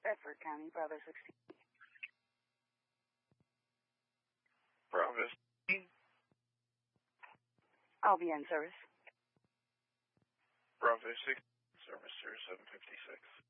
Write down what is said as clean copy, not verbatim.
Bedford County, Bravo 16. Bravo 16. I'll be in service. Bravo 16, service 0756.